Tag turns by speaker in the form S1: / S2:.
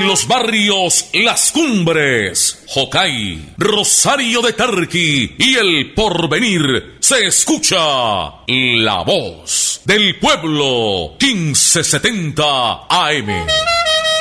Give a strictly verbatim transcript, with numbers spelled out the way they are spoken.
S1: En los barrios Las Cumbres, Jocay, Rosario de Tarqui y El Porvenir se escucha la voz del pueblo, quince setenta A M.